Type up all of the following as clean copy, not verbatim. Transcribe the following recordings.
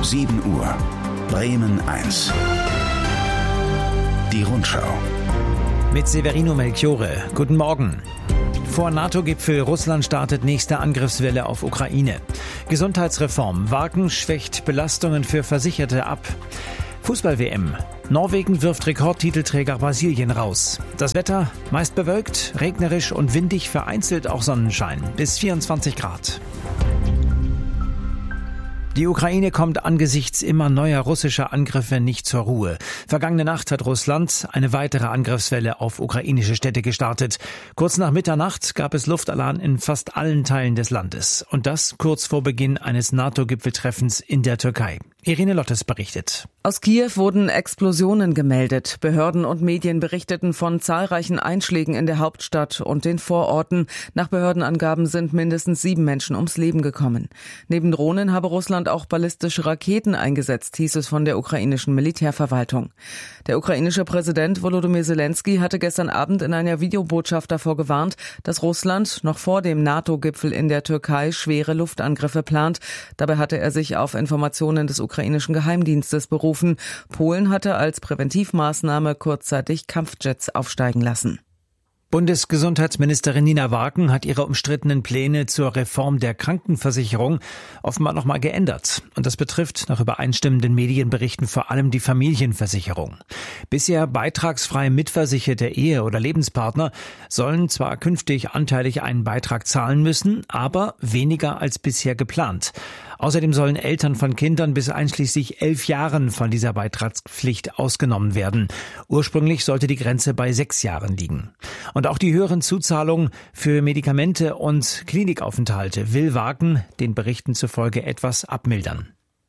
7 Uhr. Bremen 1. Die Rundschau. Mit Severino Melchiore. Guten Morgen. Vor NATO-Gipfel Russland startet nächste Angriffswelle auf Ukraine. Gesundheitsreform. Wagen schwächt Belastungen für Versicherte ab. Fußball-WM. Norwegen wirft Rekordtitelträger Brasilien raus. Das Wetter meist bewölkt, regnerisch und windig, vereinzelt auch Sonnenschein. Bis 24 Grad. Die Ukraine kommt angesichts immer neuer russischer Angriffe nicht zur Ruhe. Vergangene Nacht hat Russland eine weitere Angriffswelle auf ukrainische Städte gestartet. Kurz nach Mitternacht gab es Luftalarm in fast allen Teilen des Landes. Und das kurz vor Beginn eines NATO-Gipfeltreffens in der Türkei. Irene Lottes berichtet. Aus Kiew wurden Explosionen gemeldet. Behörden und Medien berichteten von zahlreichen Einschlägen in der Hauptstadt und den Vororten. Nach Behördenangaben sind mindestens 7 Menschen ums Leben gekommen. Neben Drohnen habe Russland auch ballistische Raketen eingesetzt, hieß es von der ukrainischen Militärverwaltung. Der ukrainische Präsident Volodymyr Zelensky hatte gestern Abend in einer Videobotschaft davor gewarnt, dass Russland noch vor dem NATO-Gipfel in der Türkei schwere Luftangriffe plant. Dabei hatte er sich auf Informationen des ukrainischen Geheimdienstes berufen. Polen hatte als Präventivmaßnahme kurzzeitig Kampfjets aufsteigen lassen. Bundesgesundheitsministerin Nina Wagen hat ihre umstrittenen Pläne zur Reform der Krankenversicherung offenbar noch mal geändert. Und das betrifft nach übereinstimmenden Medienberichten vor allem die Familienversicherung. Bisher beitragsfrei mitversicherte Ehe- oder Lebenspartner sollen zwar künftig anteilig einen Beitrag zahlen müssen, aber weniger als bisher geplant. Außerdem sollen Eltern von Kindern bis einschließlich 11 Jahren von dieser Beitragspflicht ausgenommen werden. Ursprünglich sollte die Grenze bei 6 Jahren liegen. Und auch die höheren Zuzahlungen für Medikamente und Klinikaufenthalte will Wagen den Berichten zufolge etwas abmildern.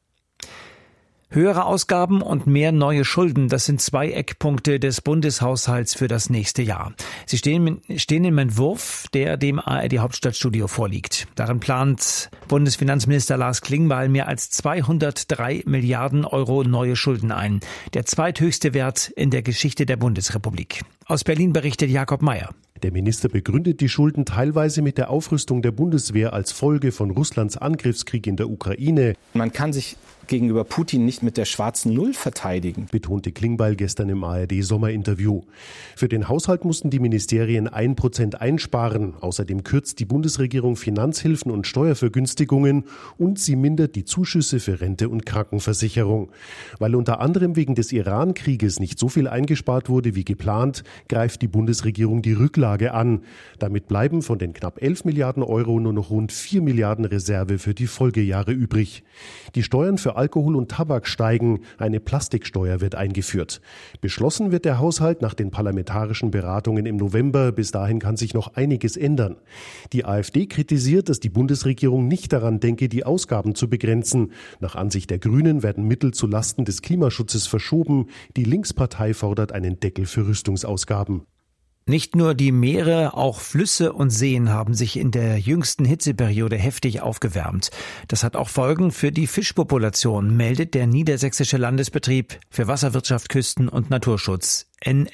Höhere Ausgaben und mehr neue Schulden, das sind 2 Eckpunkte des Bundeshaushalts für das nächste Jahr. Sie stehen im Entwurf, der dem ARD Hauptstadtstudio vorliegt. Darin plant Bundesfinanzminister Lars Klingbeil mehr als 203 Milliarden Euro neue Schulden ein. Der zweithöchste Wert in der Geschichte der Bundesrepublik. Aus Berlin berichtet Jakob Mayer. Der Minister begründet die Schulden teilweise mit der Aufrüstung der Bundeswehr als Folge von Russlands Angriffskrieg in der Ukraine. Man kann sich gegenüber Putin nicht mit der schwarzen Null verteidigen, betonte Klingbeil gestern im ARD-Sommerinterview. Für den Haushalt mussten die Ministerien 1% einsparen. Außerdem kürzt die Bundesregierung Finanzhilfen und Steuervergünstigungen und sie mindert die Zuschüsse für Rente und Krankenversicherung. Weil unter anderem wegen des Iran-Krieges nicht so viel eingespart wurde wie geplant, greift die Bundesregierung die Rücklage an. Damit bleiben von den knapp 11 Milliarden Euro nur noch rund 4 Milliarden Reserve für die Folgejahre übrig. Die Steuern für Alkohol und Tabak steigen, eine Plastiksteuer wird eingeführt. Beschlossen wird der Haushalt nach den parlamentarischen Beratungen im November. Bis dahin kann sich noch einiges ändern. Die AfD kritisiert, dass die Bundesregierung nicht daran denke, die Ausgaben zu begrenzen. Nach Ansicht der Grünen werden Mittel zu Lasten des Klimaschutzes verschoben. Die Linkspartei fordert einen Deckel für Rüstungsausgaben. Nicht nur die Meere, auch Flüsse und Seen haben sich in der jüngsten Hitzeperiode heftig aufgewärmt. Das hat auch Folgen für die Fischpopulation, meldet der Niedersächsische Landesbetrieb für Wasserwirtschaft, Küsten- und Naturschutz,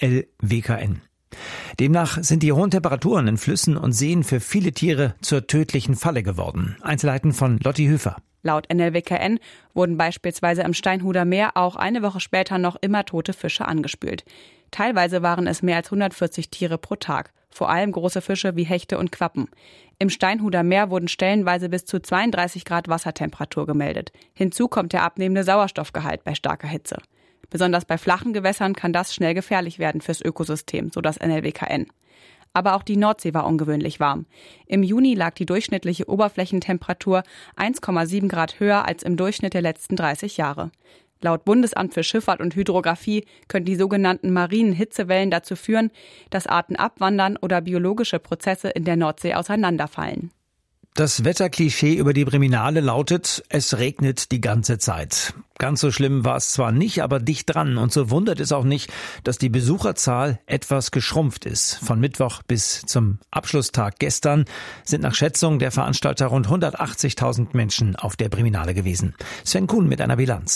NLWKN. Demnach sind die hohen Temperaturen in Flüssen und Seen für viele Tiere zur tödlichen Falle geworden. Einzelheiten von Lotti Höfer. Laut NLWKN wurden beispielsweise im Steinhuder Meer auch eine Woche später noch immer tote Fische angespült. Teilweise waren es mehr als 140 Tiere pro Tag, vor allem große Fische wie Hechte und Quappen. Im Steinhuder Meer wurden stellenweise bis zu 32 Grad Wassertemperatur gemeldet. Hinzu kommt der abnehmende Sauerstoffgehalt bei starker Hitze. Besonders bei flachen Gewässern kann das schnell gefährlich werden fürs Ökosystem, so das NLWKN. Aber auch die Nordsee war ungewöhnlich warm. Im Juni lag die durchschnittliche Oberflächentemperatur 1,7 Grad höher als im Durchschnitt der letzten 30 Jahre. Laut Bundesamt für Schifffahrt und Hydrographie können die sogenannten marinen Hitzewellen dazu führen, dass Arten abwandern oder biologische Prozesse in der Nordsee auseinanderfallen. Das Wetterklischee über die Breminale lautet, es regnet die ganze Zeit. Ganz so schlimm war es zwar nicht, aber dicht dran. Und so wundert es auch nicht, dass die Besucherzahl etwas geschrumpft ist. Von Mittwoch bis zum Abschlusstag gestern sind nach Schätzung der Veranstalter rund 180.000 Menschen auf der Breminale gewesen. Sven Kuhn mit einer Bilanz.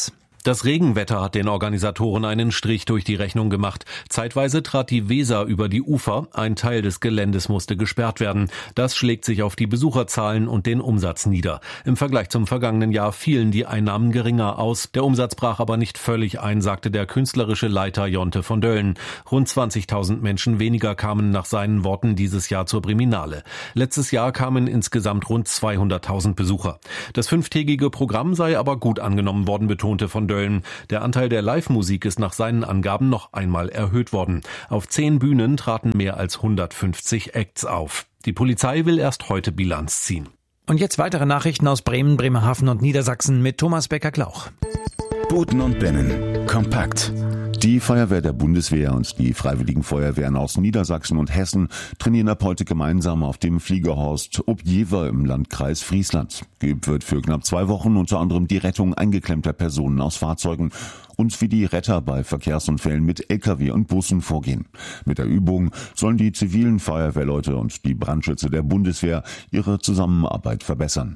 Das Regenwetter hat den Organisatoren einen Strich durch die Rechnung gemacht. Zeitweise trat die Weser über die Ufer. Ein Teil des Geländes musste gesperrt werden. Das schlägt sich auf die Besucherzahlen und den Umsatz nieder. Im Vergleich zum vergangenen Jahr fielen die Einnahmen geringer aus. Der Umsatz brach aber nicht völlig ein, sagte der künstlerische Leiter Jonte von Döllen. Rund 20.000 Menschen weniger kamen nach seinen Worten dieses Jahr zur Briminale. Letztes Jahr kamen insgesamt rund 200.000 Besucher. Das 5-tägige Programm sei aber gut angenommen worden, betonte von Döllen. Der Anteil der Live-Musik ist nach seinen Angaben noch einmal erhöht worden. Auf 10 Bühnen traten mehr als 150 Acts auf. Die Polizei will erst heute Bilanz ziehen. Und jetzt weitere Nachrichten aus Bremen, Bremerhaven und Niedersachsen mit Thomas Becker-Klauch. Buten und Binnen. Kompakt. Die Feuerwehr der Bundeswehr und die Freiwilligen Feuerwehren aus Niedersachsen und Hessen trainieren ab heute gemeinsam auf dem Fliegerhorst Objever im Landkreis Friesland. Geübt wird für knapp 2 Wochen unter anderem die Rettung eingeklemmter Personen aus Fahrzeugen und wie die Retter bei Verkehrsunfällen mit Lkw und Bussen vorgehen. Mit der Übung sollen die zivilen Feuerwehrleute und die Brandschütze der Bundeswehr ihre Zusammenarbeit verbessern.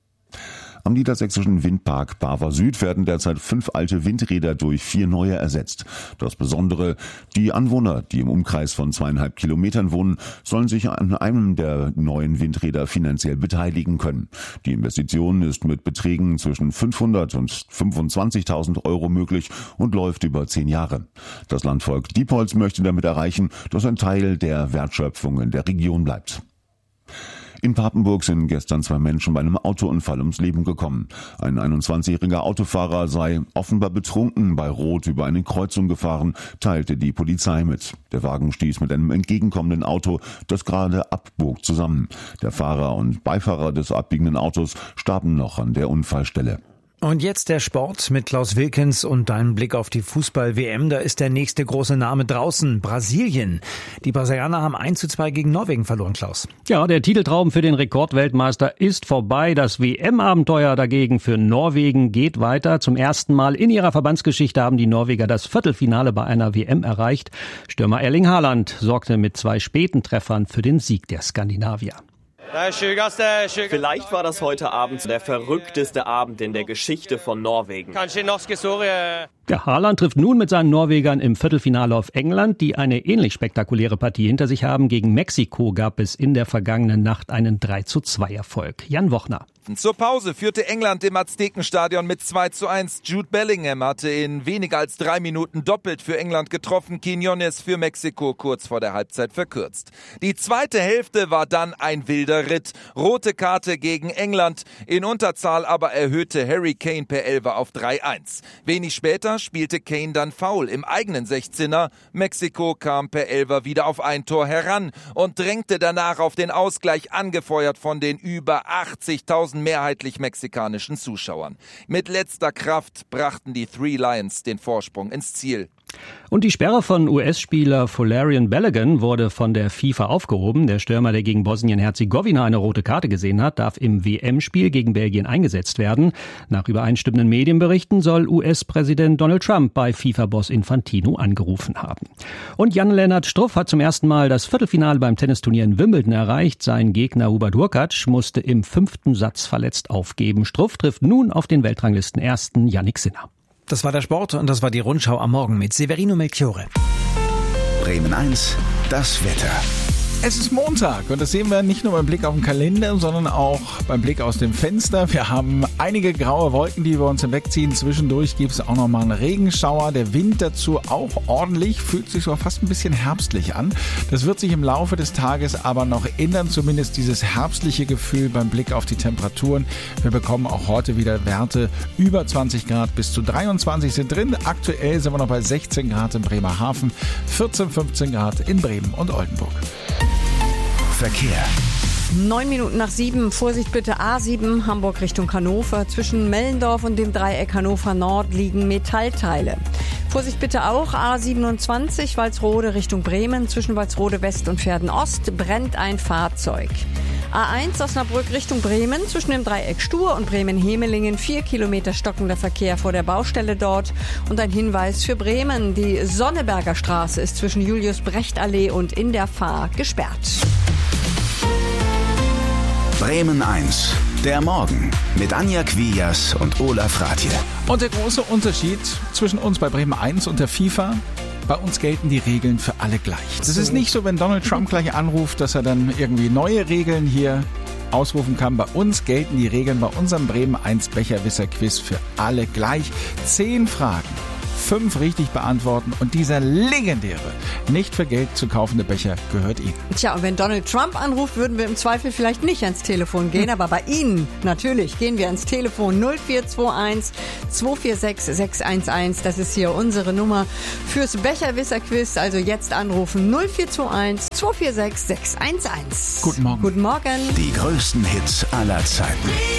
Am niedersächsischen Windpark Barwer Süd werden derzeit 5 alte Windräder durch 4 neue ersetzt. Das Besondere, die Anwohner, die im Umkreis von 2,5 Kilometern wohnen, sollen sich an einem der neuen Windräder finanziell beteiligen können. Die Investition ist mit Beträgen zwischen 500 und 25.000 Euro möglich und läuft über 10 Jahre. Das Landvolk Diepholz möchte damit erreichen, dass ein Teil der Wertschöpfung in der Region bleibt. In Papenburg sind gestern 2 Menschen bei einem Autounfall ums Leben gekommen. Ein 21-jähriger Autofahrer sei offenbar betrunken bei Rot über eine Kreuzung gefahren, teilte die Polizei mit. Der Wagen stieß mit einem entgegenkommenden Auto, das gerade abbog, zusammen. Der Fahrer und Beifahrer des abbiegenden Autos starben noch an der Unfallstelle. Und jetzt der Sport mit Klaus Wilkens und dein Blick auf die Fußball-WM. Da ist der nächste große Name draußen, Brasilien. Die Brasilianer haben 1:2 gegen Norwegen verloren, Klaus. Ja, der Titeltraum für den Rekordweltmeister ist vorbei. Das WM-Abenteuer dagegen für Norwegen geht weiter. Zum ersten Mal in ihrer Verbandsgeschichte haben die Norweger das Viertelfinale bei einer WM erreicht. Stürmer Erling Haaland sorgte mit 2 späten Treffern für den Sieg der Skandinavier. Vielleicht war das heute Abend der verrückteste Abend in der Geschichte von Norwegen. Der Haaland trifft nun mit seinen Norwegern im Viertelfinale auf England, die eine ähnlich spektakuläre Partie hinter sich haben. Gegen Mexiko gab es in der vergangenen Nacht einen 3:2 Erfolg. Jan Wochner. Zur Pause führte England im Aztekenstadion mit 2:1. Jude Bellingham hatte in weniger als 3 Minuten doppelt für England getroffen. Quiñones für Mexiko kurz vor der Halbzeit verkürzt. Die zweite Hälfte war dann ein wilder Ritt. Rote Karte gegen England. In Unterzahl aber erhöhte Harry Kane per Elfer auf 3:1. Wenig später spielte Kane dann Foul im eigenen 16er. Mexiko kam per Elfer wieder auf ein Tor heran und drängte danach auf den Ausgleich, angefeuert von den über 80.000 mehrheitlich mexikanischen Zuschauern. Mit letzter Kraft brachten die Three Lions den Vorsprung ins Ziel. Und die Sperre von US-Spieler Folarin Balogun wurde von der FIFA aufgehoben. Der Stürmer, der gegen Bosnien-Herzegowina eine rote Karte gesehen hat, darf im WM-Spiel gegen Belgien eingesetzt werden. Nach übereinstimmenden Medienberichten soll US-Präsident Donald Trump bei FIFA-Boss Infantino angerufen haben. Und Jan-Lennart Struff hat zum ersten Mal das Viertelfinale beim Tennisturnier in Wimbledon erreicht. Sein Gegner Hubert Hurkacz musste im 5. Satz verletzt aufgeben. Struff trifft nun auf den Weltranglisten-Ersten Jannik Sinner. Das war der Sport und das war die Rundschau am Morgen mit Severino Melchiorre. Bremen 1, das Wetter. Es ist Montag und das sehen wir nicht nur beim Blick auf den Kalender, sondern auch beim Blick aus dem Fenster. Wir haben einige graue Wolken, die wir uns hinwegziehen. Zwischendurch gibt es auch nochmal einen Regenschauer. Der Wind dazu auch ordentlich, fühlt sich so fast ein bisschen herbstlich an. Das wird sich im Laufe des Tages aber noch ändern, zumindest dieses herbstliche Gefühl beim Blick auf die Temperaturen. Wir bekommen auch heute wieder Werte über 20 Grad, bis zu 23 sind drin. Aktuell sind wir noch bei 16 Grad in Bremerhaven, 14, 15 Grad in Bremen und Oldenburg. Verkehr. 9 Minuten nach 7. Vorsicht bitte, A7 Hamburg Richtung Hannover. Zwischen Mellendorf und dem Dreieck Hannover Nord liegen Metallteile. Vorsicht bitte auch, A27 Walsrode Richtung Bremen. Zwischen Walsrode West und Verden Ost brennt ein Fahrzeug. A1 Osnabrück Richtung Bremen, zwischen dem Dreieck Stur und Bremen-Hemelingen 4 Kilometer stockender Verkehr vor der Baustelle dort. Und ein Hinweis für Bremen, die Sonneberger Straße ist zwischen Julius-Brecht-Allee und in der Fahr gesperrt. Bremen 1, Der Morgen mit Anja Quias und Olaf Ratje. Und der große Unterschied zwischen uns bei Bremen 1 und der FIFA: Bei uns gelten die Regeln für alle gleich. Es ist nicht so, wenn Donald Trump gleich anruft, dass er dann irgendwie neue Regeln hier ausrufen kann. Bei uns gelten die Regeln bei unserem Bremen 1 Becherwisser-Quiz für alle gleich. 10 Fragen, 5 richtig beantworten und dieser legendäre, nicht für Geld zu kaufende Becher gehört Ihnen. Tja, und wenn Donald Trump anruft, würden wir im Zweifel vielleicht nicht ans Telefon gehen, aber bei Ihnen natürlich gehen wir ans Telefon 0421 246 611. Das ist hier unsere Nummer fürs Becherwisser-Quiz. Also jetzt anrufen 0421 246 611. Guten Morgen. Guten Morgen. Die größten Hits aller Zeiten.